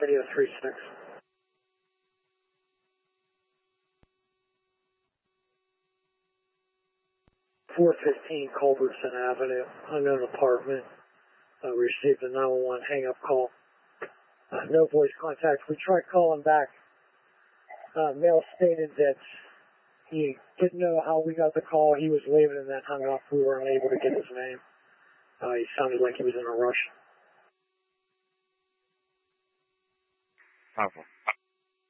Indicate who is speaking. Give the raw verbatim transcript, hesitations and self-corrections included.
Speaker 1: Radio three six. four fifteen Culbertson Avenue, unknown apartment. Uh, received a nine one one hang-up call. Uh, no voice contact. We tried calling back. Uh, Male stated that he didn't know how we got the call. He was leaving and then hung up. We weren't able to get his name. Uh, he sounded like he was in a rush.
Speaker 2: Powerful.